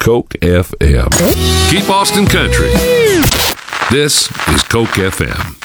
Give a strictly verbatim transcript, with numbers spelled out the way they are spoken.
Coke F M. Keep Austin country. This is Coke F M.